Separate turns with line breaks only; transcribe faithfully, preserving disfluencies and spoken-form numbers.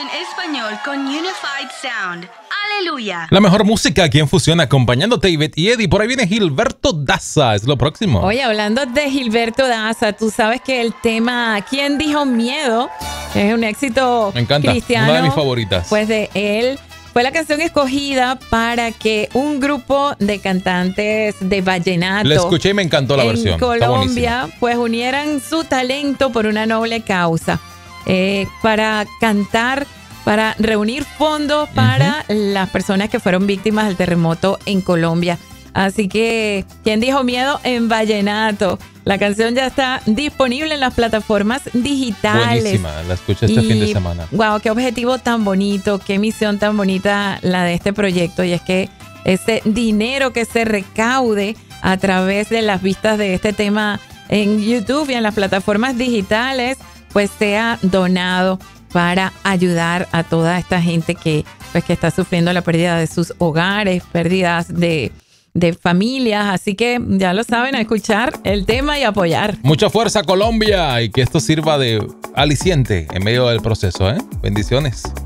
español con Unified Sound. ¡Aleluya!
La mejor música aquí en Fusión, acompañando a David y Eddie. Por ahí viene Gilberto Daza, es lo próximo.
Oye, hablando de Gilberto Daza, tú sabes que el tema ¿Quién dijo miedo? Es un éxito
Me encanta,
cristiano.
una de mis favoritas.
Pues de él. Fue la canción escogida para que un grupo de cantantes de vallenato
La escuché y me encantó la
en
versión.
Colombia pues unieran su talento por una noble causa, eh, para cantar, para reunir fondos para uh-huh. las personas que fueron víctimas del terremoto en Colombia. Así que, ¿quién dijo miedo? En vallenato. La canción ya está disponible en las plataformas digitales.
Buenísima, la escuché este y, fin de semana.
Wow, qué objetivo tan bonito, qué misión tan bonita la de este proyecto. Y es que ese dinero que se recaude a través de las vistas de este tema en YouTube y en las plataformas digitales, pues sea donado para ayudar a toda esta gente que, pues, que está sufriendo la pérdida de sus hogares, pérdidas de... de familias, así que ya lo saben, a escuchar el tema y apoyar.
Mucha fuerza, Colombia, y que esto sirva de aliciente en medio del proceso, ¿eh? Bendiciones.